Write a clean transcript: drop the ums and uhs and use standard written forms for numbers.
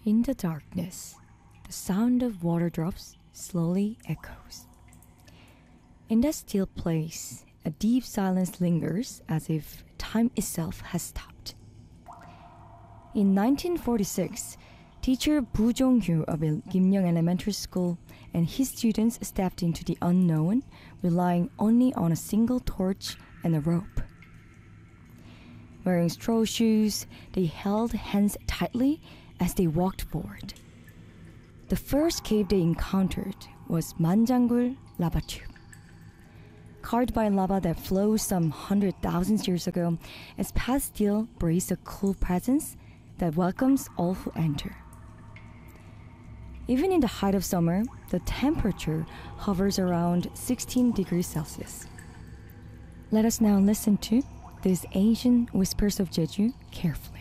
In the darkness, the sound of water drops slowly echoes. In that still place, a deep silence lingers as if time itself has stopped. In 1946, teacher Bu Jong-hyu of Gimyeong Elementary School and his students stepped into the unknown, relying only on a single torch and a rope. Wearing straw shoes, they held hands tightly as they walked forward. The first cave they encountered was Manjanggul lava tube. Carved by lava that flows some 100,000 years ago, its path still breathes a cool presence that welcomes all who enter. Even in the height of summer, the temperature hovers around 16 degrees Celsius. Let us now listen to these ancient whispers of Jeju carefully.